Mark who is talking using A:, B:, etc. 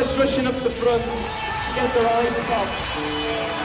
A: rushing up the front, get their eyes up.